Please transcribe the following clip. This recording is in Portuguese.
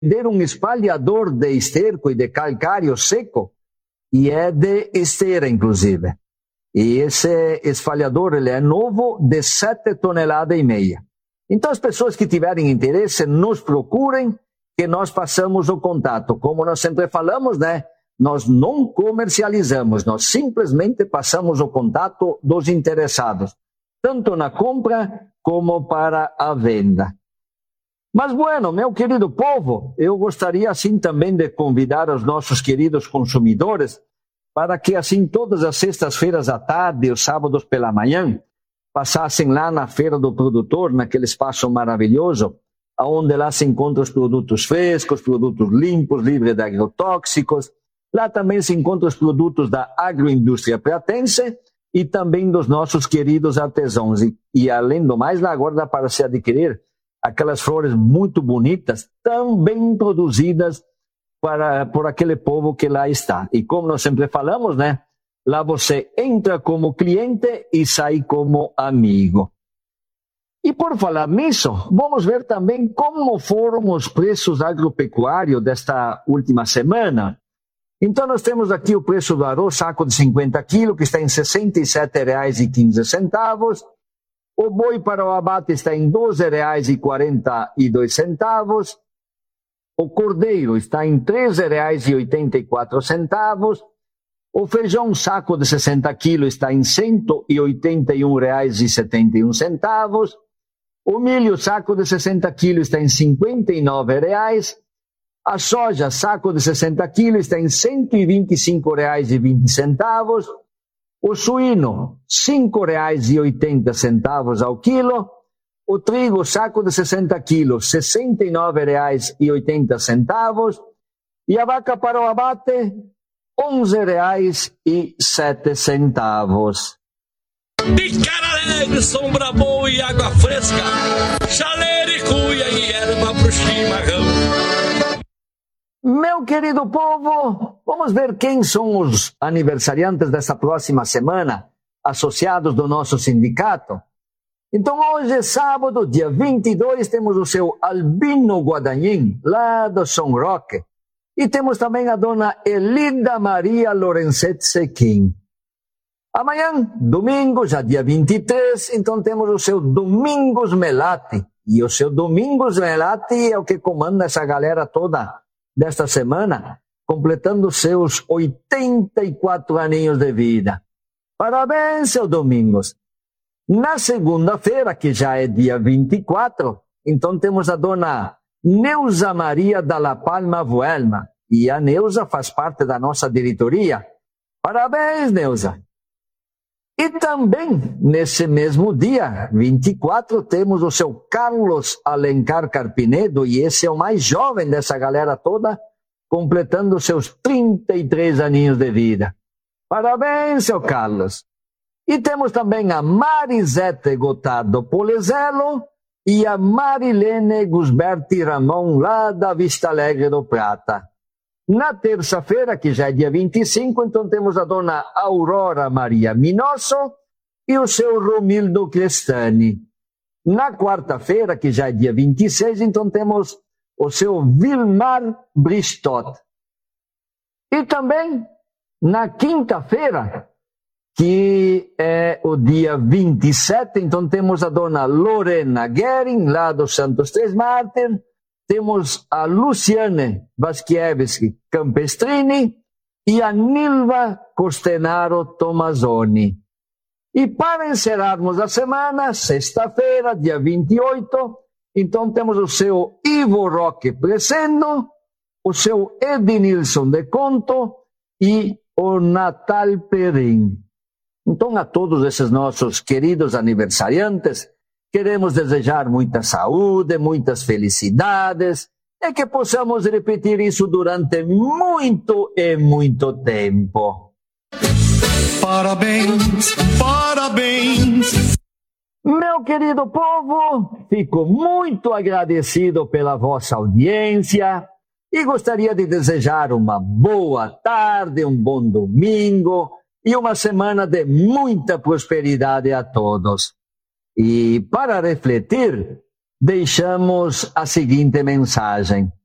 vender um espalhador de esterco e de calcário seco, e é de esteira, inclusive. E esse espalhador ele é novo, de 7,5 toneladas. Então, as pessoas que tiverem interesse, nos procurem, que nós passamos o contato. Como nós sempre falamos, né? Nós não comercializamos, nós simplesmente passamos o contato dos interessados, tanto na compra como para a venda. Mas, bueno, meu querido povo, eu gostaria assim também de convidar os nossos queridos consumidores para que assim todas as sextas-feiras à tarde e os sábados pela manhã passassem lá na Feira do Produtor, naquele espaço maravilhoso, onde lá se encontram os produtos frescos, produtos limpos, livres de agrotóxicos. Lá também se encontram os produtos da agroindústria pratense e também dos nossos queridos artesãos. E além do mais, lá agora dá para se adquirir aquelas flores muito bonitas, também produzidas por aquele povo que lá está. E como nós sempre falamos, né? Lá você entra como cliente e sai como amigo. E por falar nisso, vamos ver também como foram os preços agropecuários desta última semana. Então nós temos aqui o preço do arroz, saco de 50 quilos, que está em R$ 67,15. O boi para o abate está em R$ 12,42. O cordeiro está em R$ 13,84. O feijão saco de 60 quilos está em R$ 181,71. O milho saco de 60 quilos está em R$ 59,00. A soja saco de 60 quilos está em R$ 125,20. O suíno, R$ 5,80 ao quilo. O trigo, saco de 60 quilos, R$ 69,80. E a vaca para o abate, R$ 11,07. Picara alegre, sombra boa e água fresca, chaleira e cuia e erva pro chimarrão. Meu querido povo, vamos ver quem são os aniversariantes dessa próxima semana, associados do nosso sindicato. Então hoje é sábado, dia 22, temos o seu Albino Guadagnino, lá do São Roque. E temos também a dona Elida Maria Lorenzetti Sequim. Amanhã, domingo, já dia 23, então temos o seu Domingos Melati. E o seu Domingos Melati é o que comanda essa galera toda desta semana, completando seus 84 aninhos de vida. Parabéns, seu Domingos. Na segunda-feira, que já é dia 24, então temos a dona Neuza Maria Dalla Palma Vuelma. E a Neuza faz parte da nossa diretoria. Parabéns, Neuza. E também, nesse mesmo dia, 24, temos o seu Carlos Alencar Carpinedo, e esse é o mais jovem dessa galera toda, completando seus 33 aninhos de vida. Parabéns, seu Carlos. E temos também a Marisete Gotardo Polezelo e a Marilene Gusberti Ramon, lá da Vista Alegre do Prata. Na terça-feira, que já é dia 25, então temos a dona Aurora Maria Minosso e o seu Romildo Crestani. Na quarta-feira, que já é dia 26, então temos o seu Vilmar Bristot. E também, na quinta-feira, que é o dia 27, então temos a dona Lorena Guerin, lá do Santos Três Mártires. Temos a Luciane Vaskiewicz Campestrini e a Nilva Costenaro Tomazoni. E para encerrarmos a semana, sexta-feira, dia 28, então temos o seu Ivo Roque Presendo, o seu Ednilson de Conto e o Natal Perim. Então, a todos esses nossos queridos aniversariantes, queremos desejar muita saúde, muitas felicidades, e que possamos repetir isso durante muito e muito tempo. Parabéns, parabéns. Meu querido povo, fico muito agradecido pela vossa audiência e gostaria de desejar uma boa tarde, um bom domingo e uma semana de muita prosperidade a todos. E para refletir, deixamos a seguinte mensagem.